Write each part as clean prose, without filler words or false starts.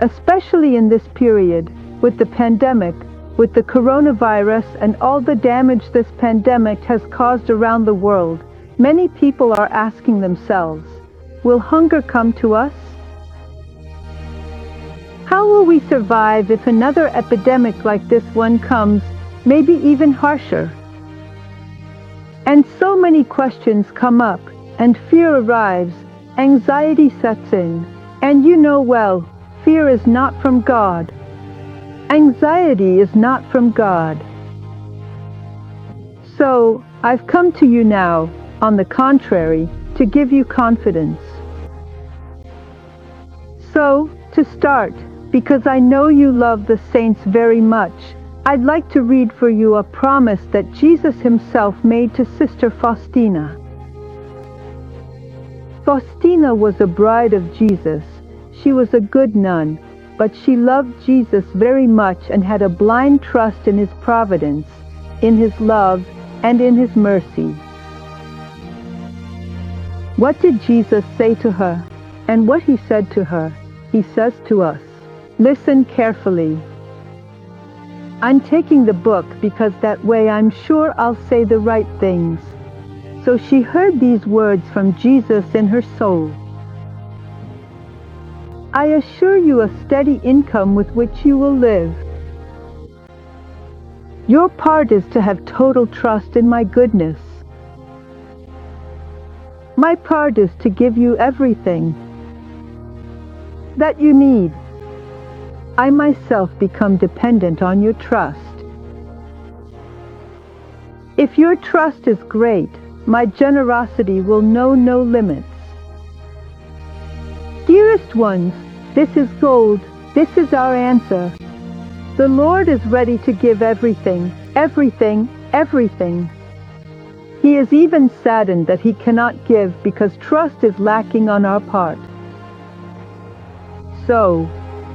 especially in this period, with the pandemic, with the coronavirus and all the damage this pandemic has caused around the world. Many people are asking themselves, will hunger come to us? How will we survive if another epidemic like this one comes, maybe even harsher? And so many questions come up, and fear arrives, anxiety sets in, and you know well, fear is not from God. Anxiety is not from God. So, I've come to you now, on the contrary, to give you confidence. So, to start, because I know you love the saints very much, I'd like to read for you a promise that Jesus himself made to Sister Faustina. Faustina was a bride of Jesus. She was a good nun, but she loved Jesus very much and had a blind trust in his providence, in his love, and in his mercy. What did Jesus say to her? And what he said to her, he says to us. Listen carefully. I'm taking the book because that way I'm sure I'll say the right things. So she heard these words from Jesus in her soul. I assure you a steady income with which you will live. Your part is to have total trust in my goodness. My part is to give you everything that you need. I myself become dependent on your trust. If your trust is great, my generosity will know no limits. Dearest ones, this is gold, this is our answer. The Lord is ready to give everything, everything, everything. He is even saddened that he cannot give because trust is lacking on our part. So,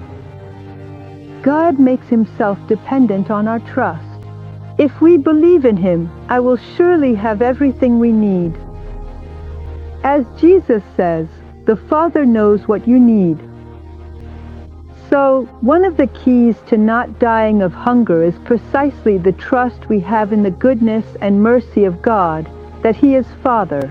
God makes himself dependent on our trust. If we believe in him, I will surely have everything we need. As Jesus says, the Father knows what you need. So, one of the keys to not dying of hunger is precisely the trust we have in the goodness and mercy of God, that he is Father.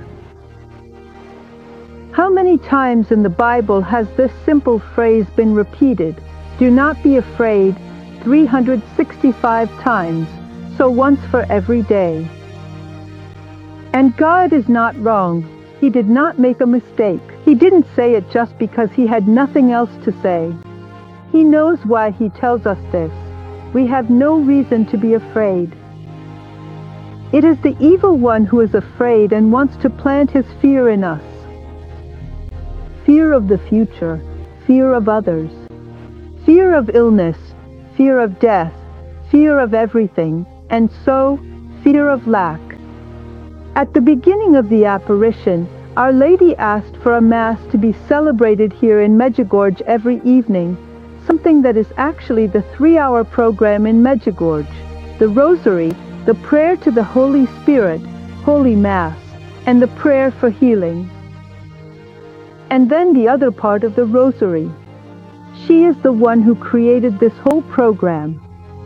How many times in the Bible has this simple phrase been repeated? Do not be afraid, 365 times, so once for every day. And God is not wrong. He did not make a mistake. He didn't say it just because he had nothing else to say. He knows why he tells us this. We have no reason to be afraid. It is the evil one who is afraid and wants to plant his fear in us. Fear of the future, fear of others, fear of illness, fear of death, fear of everything, and so, fear of lack. At the beginning of the apparition, Our Lady asked for a Mass to be celebrated here in Medjugorje every evening, something that is actually the 3-hour program in Medjugorje, the Rosary, the prayer to the Holy Spirit, Holy Mass, and the prayer for healing. And then the other part of the Rosary. She is the one who created this whole program.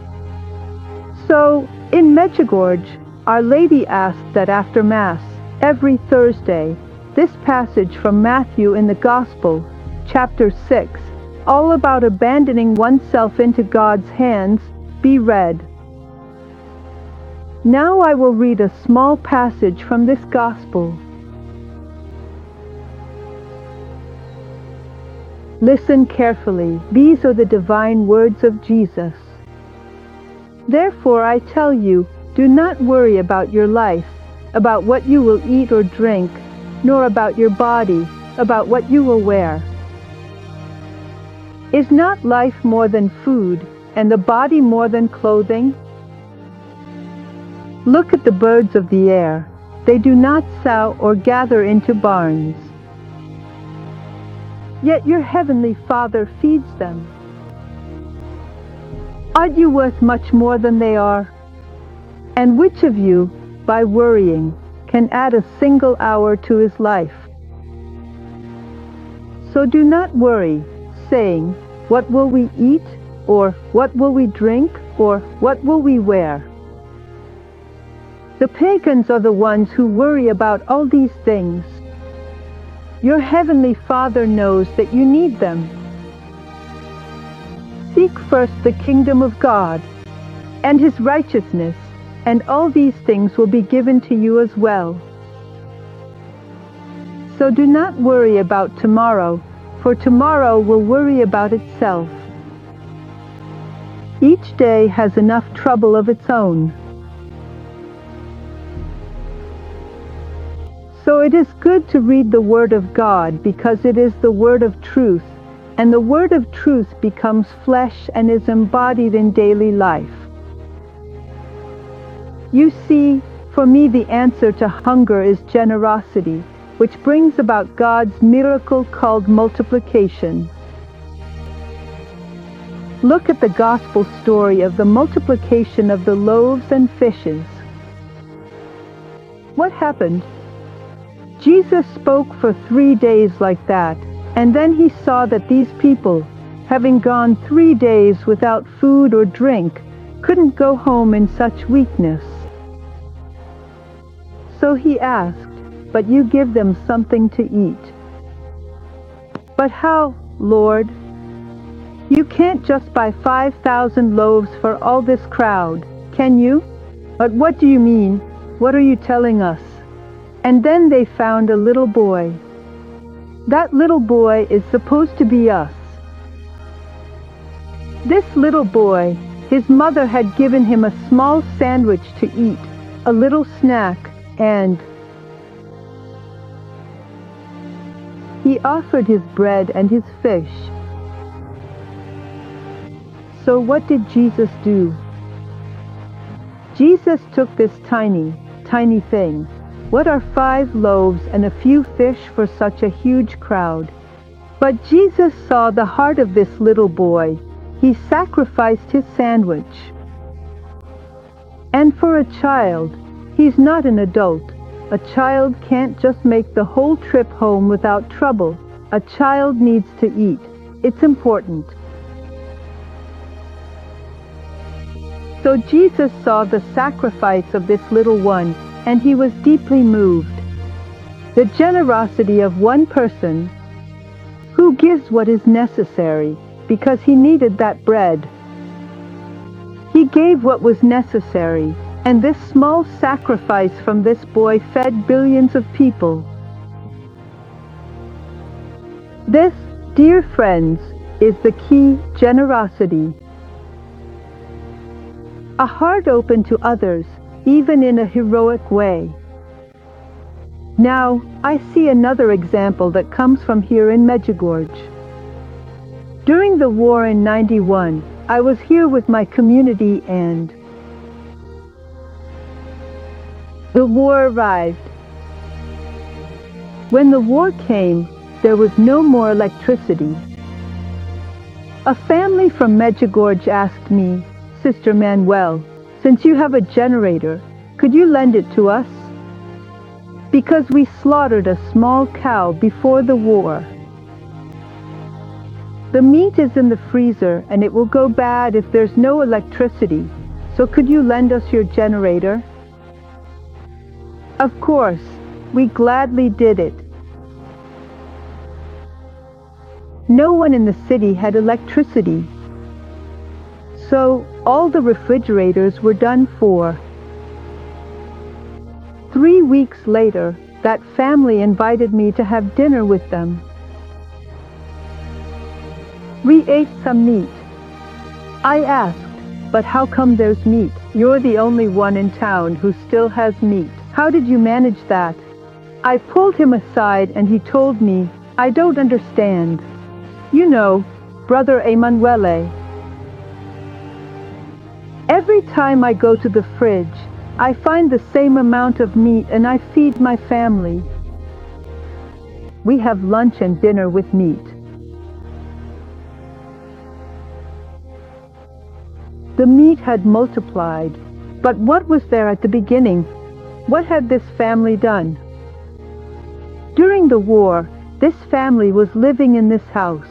So, in Medjugorje, Our Lady asked that after Mass, every Thursday, this passage from Matthew in the Gospel, chapter 6, all about abandoning oneself into God's hands, be read. Now I will read a small passage from this Gospel. Listen carefully. These are the divine words of Jesus. Therefore I tell you, do not worry about your life, about what you will eat or drink, nor about your body, about what you will wear. Is not life more than food, and the body more than clothing? Look at the birds of the air. They do not sow or gather into barns. Yet your heavenly Father feeds them. Aren't you worth much more than they are? And which of you, by worrying, can add a single hour to his life? So do not worry, saying, What will we eat? Or what will we drink? Or what will we wear? The pagans are the ones who worry about all these things. Your heavenly Father knows that you need them. Seek first the kingdom of God and His righteousness, and all these things will be given to you as well. So do not worry about tomorrow, for tomorrow will worry about itself. Each day has enough trouble of its own. So it is good to read the Word of God, because it is the Word of truth, and the Word of truth becomes flesh and is embodied in daily life. You see, for me the answer to hunger is generosity, which brings about God's miracle called multiplication. Look at the gospel story of the multiplication of the loaves and fishes. What happened? Jesus spoke for 3 days like that, and then He saw that these people, having gone 3 days without food or drink, couldn't go home in such weakness. So He asked, "But you give them something to eat." "But how, Lord? You can't just buy 5,000 loaves for all this crowd, can you?" "But what do you mean? What are you telling us?" And then they found a little boy. That little boy is supposed to be us. This little boy, his mother had given him a small sandwich to eat, a little snack, and He offered His bread and His fish. So what did Jesus do? Jesus took this tiny thing. What are 5 loaves and a few fish for such a huge crowd? But Jesus saw the heart of this little boy. He sacrificed his sandwich. And for a child, he's not an adult. A child can't just make the whole trip home without trouble. A child needs to eat. It's important. So Jesus saw the sacrifice of this little one, and He was deeply moved. The generosity of one person who gives what is necessary because he needed that bread. He gave what was necessary, and this small sacrifice from this boy fed billions of people. This, dear friends, is the key: generosity. A heart open to others, even in a heroic way. Now, I see another example that comes from here in Medjugorje. During the war in '91, I was here with my community, and the war arrived. When the war came, there was no more electricity. A family from Medjugorje asked me, "Sister Manuel, since you have a generator, could you lend it to us? Because we slaughtered a small cow before the war. The meat is in the freezer and it will go bad if there's no electricity, so could you lend us your generator?" Of course, we gladly did it. No one in the city had electricity, so all the refrigerators were done for. 3 weeks later, that family invited me to have dinner with them. We ate some meat. I asked, "But how come there's meat? You're the only one in town who still has meat. How did you manage that?" I pulled him aside and he told me, "I don't understand. You know, Brother Emanuele. Every time I go to the fridge, I find the same amount of meat and I feed my family. We have lunch and dinner with meat." The meat had multiplied, but what was there at the beginning? What had this family done? During the war, this family was living in this house.